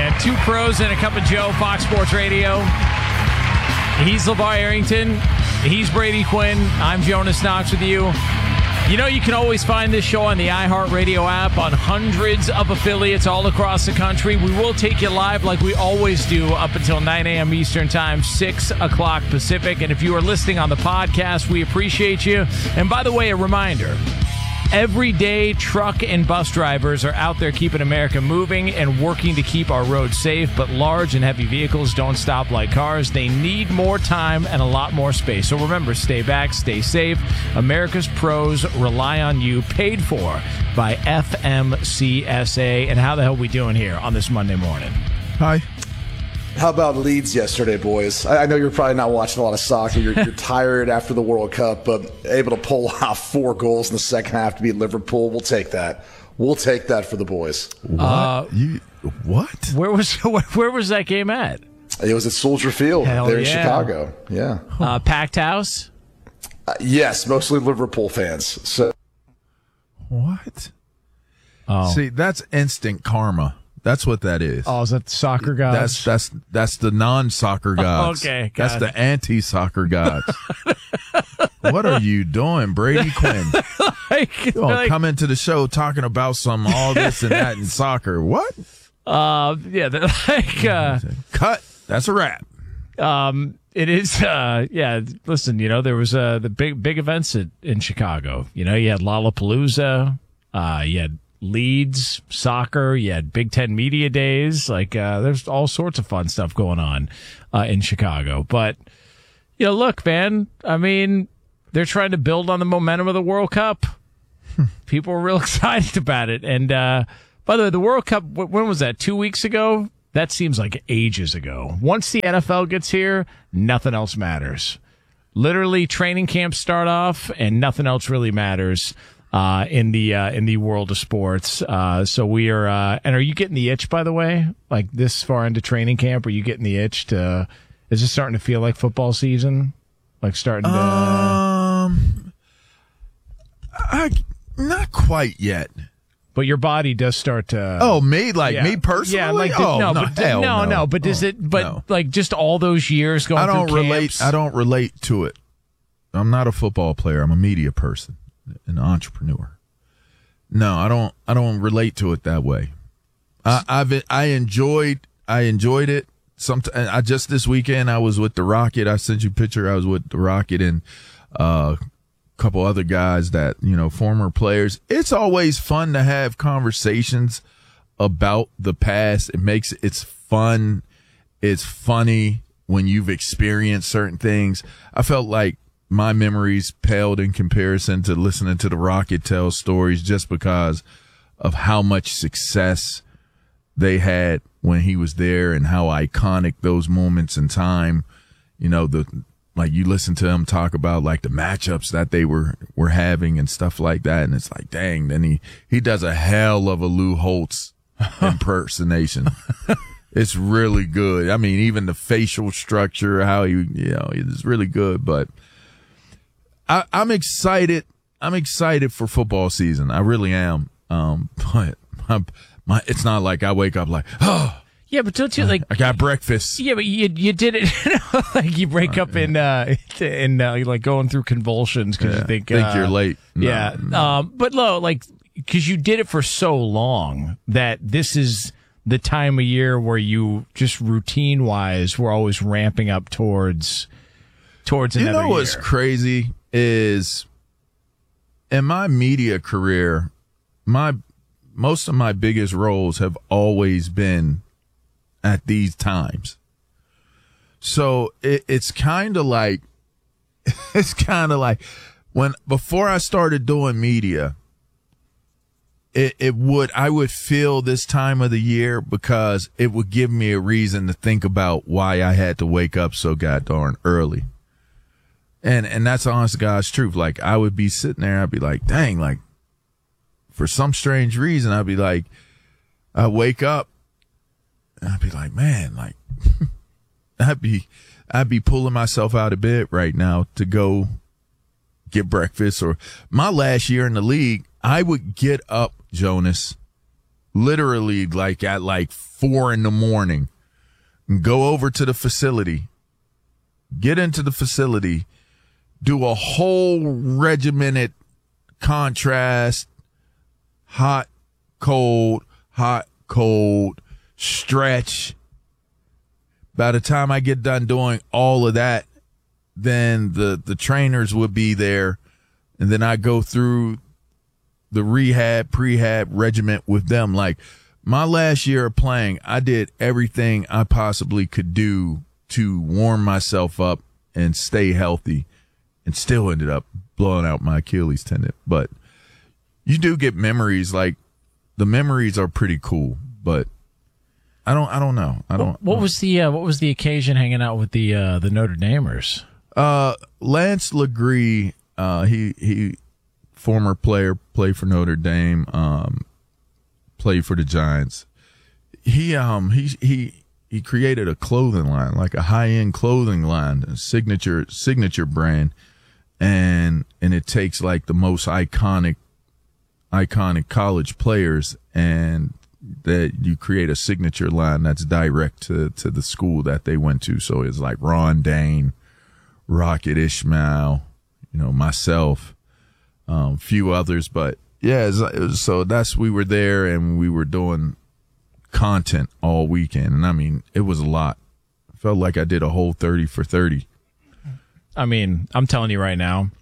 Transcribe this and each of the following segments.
Two Pros and a Cup of Joe, Fox Sports Radio. He's LeVar Arrington. He's Brady Quinn. I'm Jonas Knox with you. You know, you can always find this show on the iHeartRadio app on hundreds of affiliates all across the country. We will take you live like we always do up until 9 a.m. Eastern Time, 6 o'clock Pacific. And if you are listening on the podcast, we appreciate you. And by the way, a reminder. Everyday truck and bus drivers are out there keeping America moving and working to keep our roads safe, but large and heavy vehicles don't stop like cars. They need more time and a lot more space. So remember, stay back, stay safe. America's pros rely on you, paid for by FMCSA. And how the hell are we doing here on this Monday morning? Hi. How about Leeds yesterday, boys? I know you're probably not watching a lot of soccer. You're tired after the World Cup, but able to pull off 4 goals in the second half to beat Liverpool. We'll take that. We'll take that for the boys. What? What? Where was that game at? It was at Soldier Field there in Chicago. Yeah. Packed house? Yes, mostly Liverpool fans. So. What? Oh. See, that's instant karma. That's what that is. Oh, is that the soccer gods? That's the non-soccer gods. Okay, that's the anti-soccer gods. What are you doing, Brady Quinn? Come into the show talking about all this and that in soccer. What? Yeah, cut. That's a wrap. It is. Yeah. Listen, there was the big events in Chicago. You had Lollapalooza. You had Leeds soccer. You had Big Ten Media Days. There's all sorts of fun stuff going on in Chicago. But look, man. I mean, they're trying to build on the momentum of the World Cup. People were real excited about it. And by the way, the World Cup. When was that? 2 weeks ago. That seems like ages ago. Once the NFL gets here, nothing else matters. Literally, training camps start off, and nothing else really matters. In the world of sports. So we are, and are you getting the itch, by the way? Like this far into training camp, are you getting the itch is it starting to feel like football season? Like starting to, not quite yet. But your body does start to. Oh, me personally? Yeah, like no. But does it? But no. Like just all those years going. I don't through relate. camps? I don't relate to it. I'm not a football player. I'm a media person. An entrepreneur. No, I don't relate to it that way. I enjoyed it. I just this weekend I was with the Rocket. I sent you a picture. I was with the Rocket and a couple other guys that former players. It's always fun to have conversations about the past. It's fun. It's funny when you've experienced certain things. I felt like my memories paled in comparison to listening to the Rocket tell stories just because of how much success they had when he was there and how iconic those moments in time, you listen to him talk about like the matchups that they were having and stuff like that. And it's like, dang, then he does a hell of a Lou Holtz impersonation. It's really good. I mean, even the facial structure, how it's really good, but I'm excited. I'm excited for football season. I really am. But it's not like I wake up like, oh. Yeah, but don't you I got breakfast. Yeah, but you did it. Like you break up in like going through convulsions because you think you're late. No, yeah. No. But because you did it for so long that this is the time of year where you just routine wise we're always ramping up towards another year. What's crazy is in my media career, most of my biggest roles have always been at these times. So it's kind of like before I started doing media, I would feel this time of the year because it would give me a reason to think about why I had to wake up so goddamn early. And that's the honest to God's truth. Like I would be sitting there, I'd be like, dang, like for some strange reason, I'd be like, I wake up and I'd be like, man, like I'd be pulling myself out of bed right now to go get breakfast. Or my last year in the league, I would get up, Jonas, literally like at like 4 a.m, and go over to the facility, get into the facility, do a whole regimented contrast, hot, cold, stretch. By the time I get done doing all of that, then the trainers would be there, and then I go through the rehab, prehab regiment with them. Like my last year of playing, I did everything I possibly could do to warm myself up and stay healthy, and still ended up blowing out my Achilles tendon. But you do get memories, like the memories are pretty cool, but I don't know. What was the occasion hanging out with the Notre Damers? Lance Legree, he former player, played for Notre Dame, played for the Giants. He created a clothing line, like a high-end clothing line, a signature brand, and it takes like the most iconic college players, and that you create a signature line that's direct to the school that they went to. So it's like Ron Dane, Rocket Ismail, myself, few others, but yeah, so we were there and we were doing content all weekend. And I mean, it was a lot. I felt like I did a whole 30 for 30. I mean, I'm telling you right now,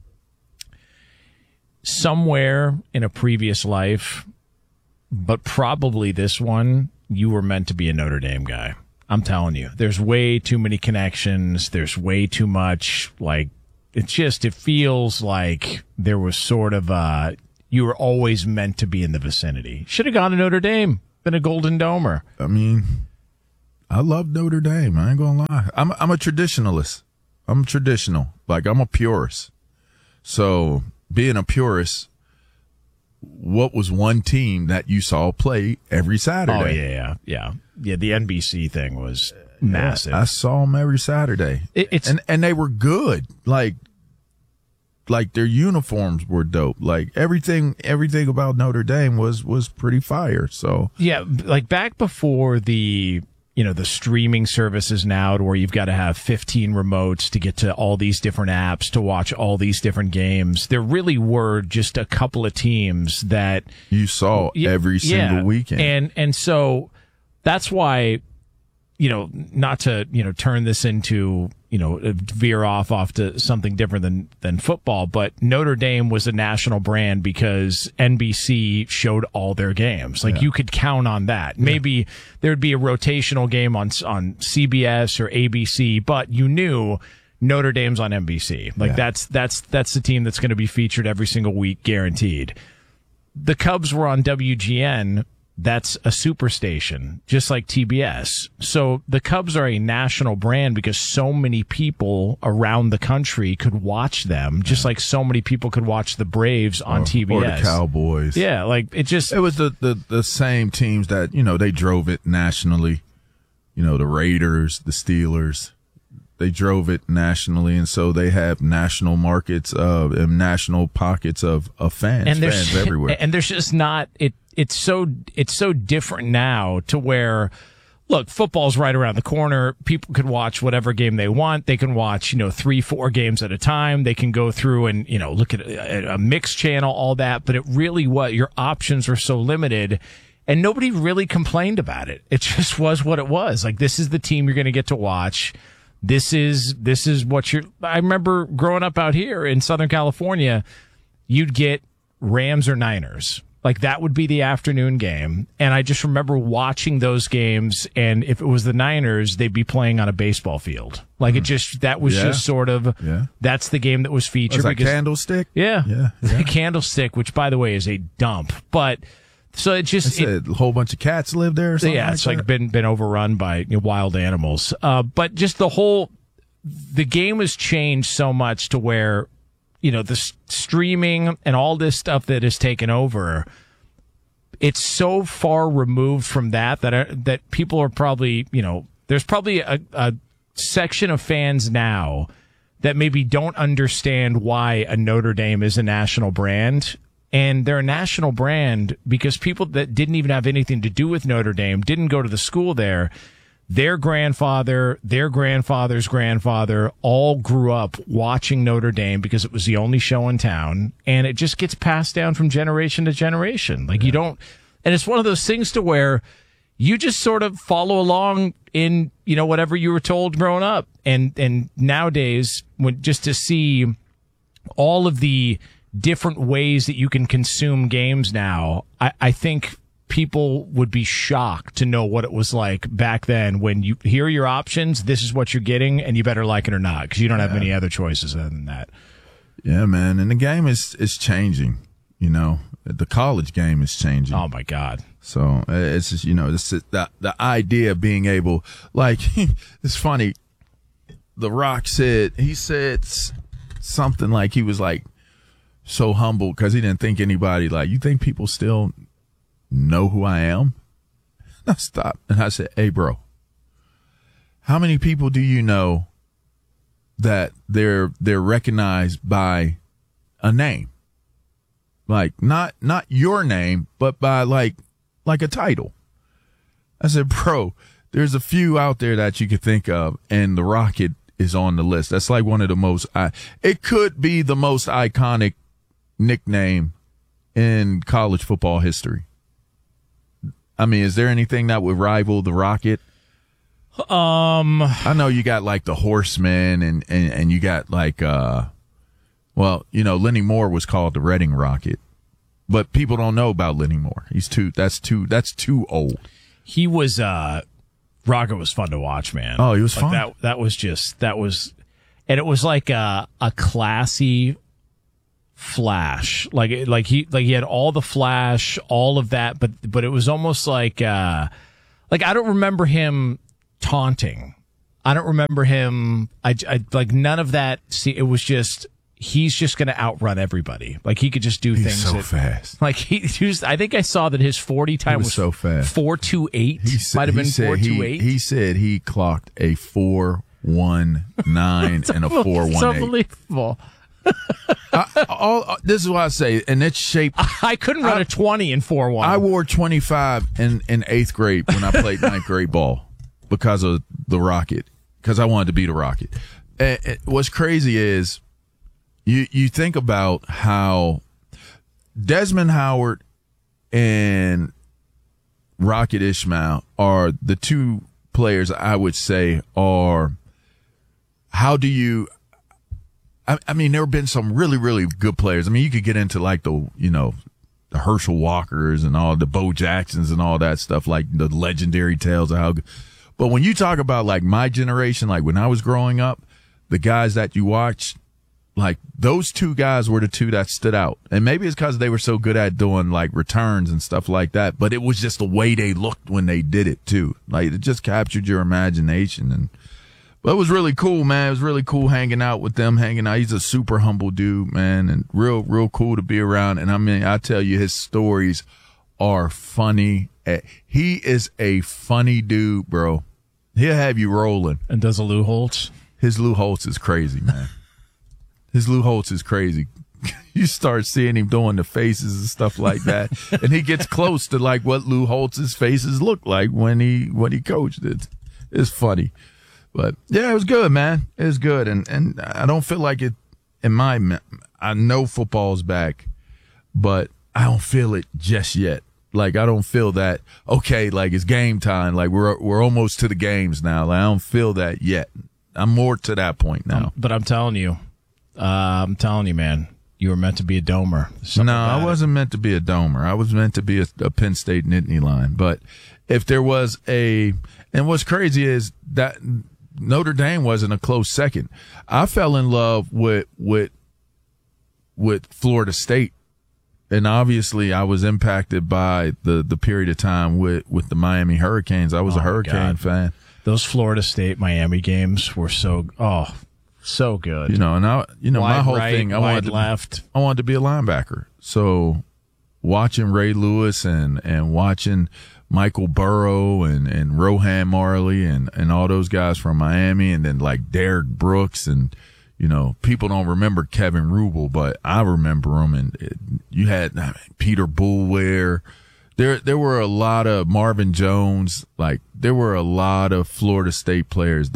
somewhere in a previous life, but probably this one, you were meant to be a Notre Dame guy. I'm telling you, there's way too many connections. There's way too much. Like, it feels like there was sort of you were always meant to be in the vicinity. Should have gone to Notre Dame, been a Golden Domer. I mean, I love Notre Dame. I ain't gonna lie. I'm a traditionalist. I'm traditional. Like, I'm a purist. So being a purist, what was one team that you saw play every Saturday? Oh, yeah. The NBC thing was massive. I saw them every Saturday. And they were good. Like their uniforms were dope. Like everything about Notre Dame was pretty fire. So yeah, like back before the streaming services now, to where you've got to have 15 remotes to get to all these different apps to watch all these different games. There really were just a couple of teams that you saw every single weekend. And so that's why, not to, turn this into, veer off to something different than football, but Notre Dame was a national brand because NBC showed all their games. Like, you could count on that. Maybe there'd be a rotational game on CBS or ABC, but you knew Notre Dame's on NBC. Like, that's the team that's going to be featured every single week, guaranteed. The Cubs were on WGN. That's a superstation, just like TBS. So the Cubs are a national brand because so many people around the country could watch them, just like so many people could watch the Braves on TBS. Or the Cowboys. Yeah, like it was the same teams that, they drove it nationally. The Raiders, the Steelers, they drove it nationally, and so they have national markets and national pockets of fans, fans everywhere. And there's just not it. It's so different now to where, look, football's right around the corner. People could watch whatever game they want. They can watch, 3-4 games at a time. They can go through and, look at a mixed channel, all that. But it really your options were so limited, and nobody really complained about it. It just was what it was. Like, this is the team you're going to get to watch. This is what I remember growing up out here in Southern California, you'd get Rams or Niners. Like, that would be the afternoon game. And I just remember watching those games, and if it was the Niners, they'd be playing on a baseball field. Like, that was just sort of, that's the game that was featured. Was that Candlestick? Yeah. The Candlestick, which, by the way, is a dump. But, so it just... a whole bunch of cats live there or something? Yeah, it's like been overrun by wild animals. But just the game has changed so much to where, the streaming and all this stuff that has taken over, it's so far removed from that people are probably, there's probably a section of fans now that maybe don't understand why a Notre Dame is a national brand. And they're a national brand because people that didn't even have anything to do with Notre Dame, didn't go to the school there, their grandfather, their grandfather's grandfather all grew up watching Notre Dame because it was the only show in town. And it just gets passed down from generation to generation. Like you don't, and it's one of those things to where you just sort of follow along in, whatever you were told growing up. And nowadays, just to see all of the different ways that you can consume games now, I think people would be shocked to know what it was like back then when you hear your options, this is what you're getting, and you better like it or not, because you don't have many other choices other than that. Yeah, man. And the game is changing, The college game is changing. Oh, my God. So it's just, the idea of being able, like, it's funny. The Rock said something like he was like so humble because he didn't think anybody, like, you think people still know who I am? I stopped and I said, hey, bro, how many people do you know that they're recognized by a name? Like not your name, but by like a title. I said, bro, there's a few out there that you could think of, and the Rocket is on the list. That's like one of the most, it could be the most iconic nickname in college football history. I mean, is there anything that would rival the Rocket? I know you got like the Horseman and you got like, Lenny Moore was called the Reading Rocket, but people don't know about Lenny Moore. That's too old. He was, Rocket was fun to watch, man. Oh, he was fun. That was, and it was like a classy flash. Like he had all the flash, all of that, but it was almost like I don't remember him taunting. I don't remember him. I like none of that. See, it was just, he's just going to outrun everybody. Like he could just do things so fast. Like I think I saw that his 40 time was so fast. 4.28. Might have been 4.28. He said he clocked a 4.19 and a 4.18. It's unbelievable. This is what I say, and it's shaped. I couldn't run a 20 in 4.1. I wore 25 in 8th grade when I played 9th grade ball because of the Rocket, because I wanted to be the Rocket. And what's crazy is you think about how Desmond Howard and Rocket Ismail are the two players I would say are, how do you, I mean, there have been some really, really good players. I mean, you could get into like the Herschel Walkers and all the Bo Jacksons and all that stuff, like the legendary tales of how good. But when you talk about like my generation, like when I was growing up, the guys that you watched, like those two guys were the two that stood out. And maybe it's because they were so good at doing like returns and stuff like that, but it was just the way they looked when they did it too. Like it just captured your imagination. But it was really cool, man. It was really cool hanging out with them, He's a super humble dude, man, and real, real cool to be around. And I mean, I tell you, his stories are funny. He is a funny dude, bro. He'll have you rolling. And does a Lou Holtz? His Lou Holtz is crazy, man. His Lou Holtz is crazy. You start seeing him doing the faces and stuff like that, and he gets close to like what Lou Holtz's faces looked like when he coached it. It's funny. But yeah, it was good, man. It was good. And I don't feel like it I know football's back, but I don't feel it just yet. Like, I don't feel that, okay, like it's game time. Like we're almost to the games now. Like I don't feel that yet. I'm more to that point now. But I'm telling you, man, you were meant to be a domer. No, I wasn't meant to be a domer. I was meant to be a Penn State Nittany Lion. But if there was and what's crazy is that Notre Dame wasn't a close second. I fell in love with Florida State, and obviously I was impacted by the period of time with the Miami Hurricanes. I was a Hurricane fan. Those Florida State Miami games were so good. My whole thing, I wanted to be a linebacker. So watching Ray Lewis and watching Michael Burrow and Rohan Marley and all those guys from Miami, and then like Derek Brooks and, people don't remember Kevin Rubel, but I remember him. And you had Peter Boulware. There were a lot of Marvin Jones. Like, there were a lot of Florida State players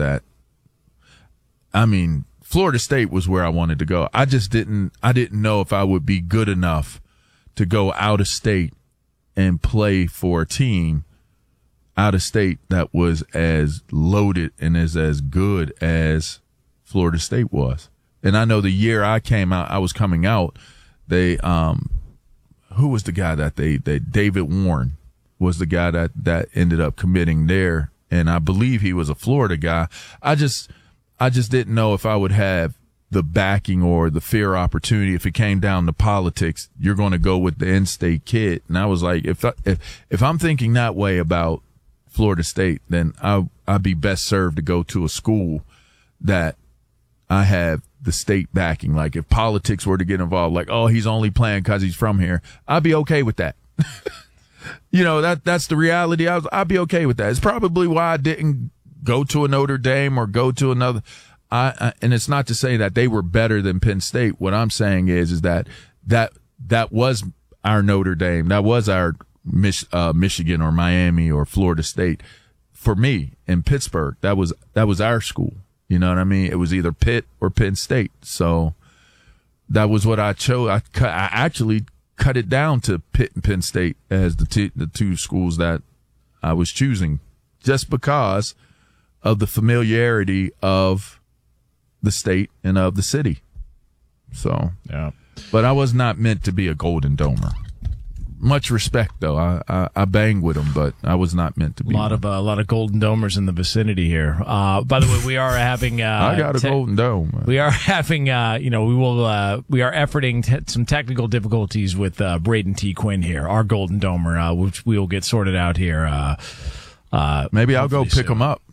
Florida State was where I wanted to go. I didn't know if I would be good enough to go out of state and play for a team out of state that was as loaded and as good as Florida State was. And I know the year I was coming out, they, who was the guy that David Warren was the guy that ended up committing there. And I believe he was a Florida guy. I just didn't know if I would have the backing or the fair opportunity. If it came down to politics, you're going to go with the in-state kid. And I was like, if I'm thinking that way about Florida State, then I'd be best served to go to a school that I have the state backing. Like, if politics were to get involved, like, oh, he's only playing because he's from here, I'd be okay with that. That's the reality. I'd be okay with that. It's probably why I didn't go to a Notre Dame or go to another. And it's not to say that they were better than Penn State. What I'm saying is that was our Notre Dame. That was our Michigan or Miami or Florida State. For me in Pittsburgh, that was our school. You know what I mean? It was either Pitt or Penn State. So that was what I chose. I actually cut it down to Pitt and Penn State as the two schools that I was choosing, just because of the familiarity of the state and of the city. So, yeah. But I was not meant to be a Golden Domer. Much respect, though. I bang with them, but I was not meant to be. A lot of Golden Domers in the vicinity here. By the way, we are having. I got a Golden Dome. We are having. We are efforting some technical difficulties with Braden T. Quinn here, our Golden Domer, which we will get sorted out here. Maybe I'll go pick him up.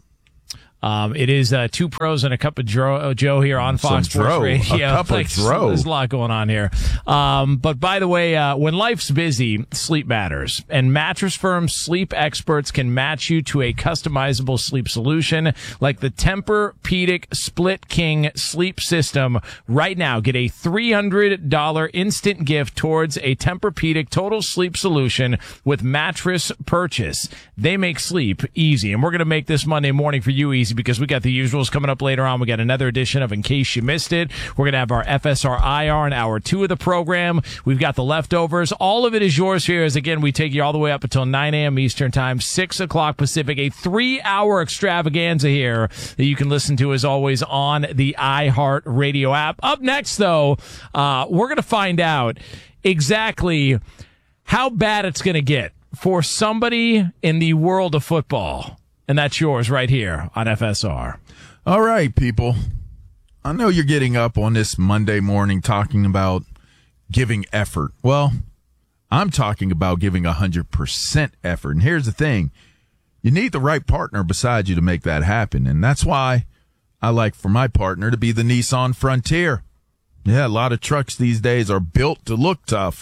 It is two pros and a cup of Joe here on Fox Sports Radio. A cup of Dro. There's a lot going on here. But by the way, when life's busy, sleep matters. And Mattress Firm sleep experts can match you to a customizable sleep solution like the Tempur-Pedic Split King sleep system. Right now, get a $300 instant gift towards a Tempur-Pedic total sleep solution with mattress purchase. They make sleep easy. And we're going to make this Monday morning for you easy, because we got the usuals coming up later on. We got another edition of In Case You Missed It. We're going to have our FSR IR in hour 2 of the program. We've got the leftovers. All of it is yours here, as again, we take you all the way up until 9 a.m. Eastern Time, 6 o'clock Pacific, a 3-hour extravaganza here that you can listen to, as always, on the iHeart Radio app. Up next, though, we're going to find out exactly how bad it's going to get for somebody in the world of football. And that's yours right here on FSR. All right, people. I know you're getting up on this Monday morning talking about giving effort. Well, I'm talking about giving 100% effort. And here's the thing. You need the right partner beside you to make that happen. And that's why I like for my partner to be the Nissan Frontier. Yeah, a lot of trucks these days are built to look tough,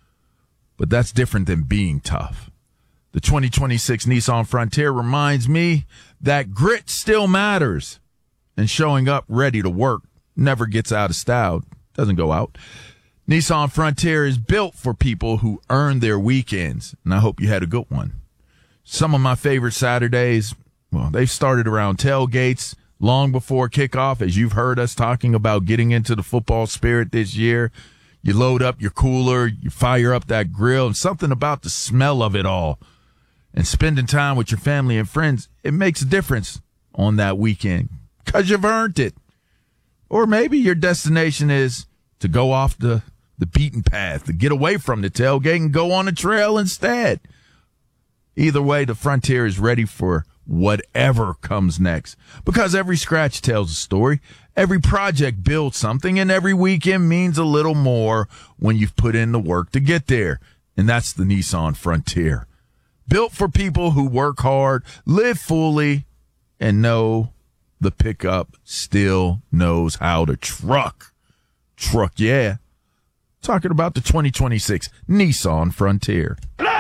but that's different than being tough. The 2026 Nissan Frontier reminds me that grit still matters, and showing up ready to work never gets out of style. Doesn't go out. Nissan Frontier is built for people who earn their weekends, and I hope you had a good one. Some of my favorite Saturdays, well, they've started around tailgates long before kickoff, as you've heard us talking about getting into the football spirit this year. You load up your cooler, you fire up that grill, and something about the smell of it all and spending time with your family and friends, it makes a difference on that weekend because you've earned it. Or maybe your destination is to go off the beaten path, to get away from the tailgate and go on a trail instead. Either way, the Frontier is ready for whatever comes next, because every scratch tells a story, every project builds something, and every weekend means a little more when you've put in the work to get there. And that's the Nissan Frontier. Built for people who work hard, live fully, and know the pickup still knows how to truck. Truck, yeah. Talking about the 2026 Nissan Frontier.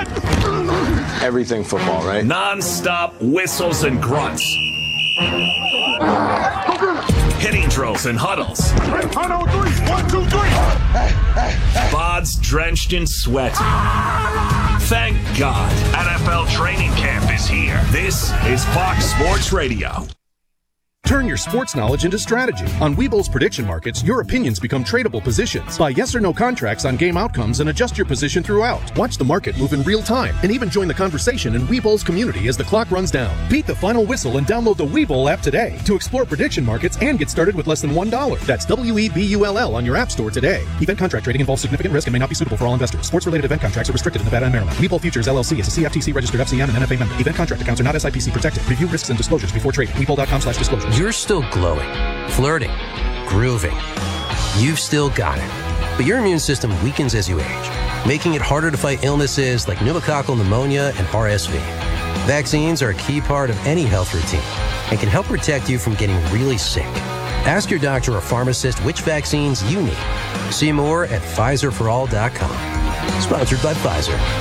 Everything football, right? Non-stop whistles and grunts. hitting drills and huddles. 1, 2, 3. Bods drenched in sweat. Thank God, NFL training camp is here. This is Fox Sports Radio. Turn your sports knowledge into strategy. On Webull's prediction markets, your opinions become tradable positions. Buy yes or no contracts on game outcomes and adjust your position throughout. Watch the market move in real time and even join the conversation in Webull's community as the clock runs down. Beat the final whistle and download the Webull app today to explore prediction markets and get started with less than $1. That's WEBULL on your app store today. Event contract trading involves significant risk and may not be suitable for all investors. Sports-related event contracts are restricted in Nevada and Maryland. Webull Futures LLC is a CFTC registered FCM and NFA member. Event contract accounts are not SIPC protected. Review risks and disclosures before trading. Webull.com/disclosures. You're still glowing, flirting, grooving. You've still got it. But your immune system weakens as you age, making it harder to fight illnesses like pneumococcal pneumonia and RSV. Vaccines are a key part of any health routine and can help protect you from getting really sick. Ask your doctor or pharmacist which vaccines you need. See more at PfizerForAll.com. Sponsored by Pfizer.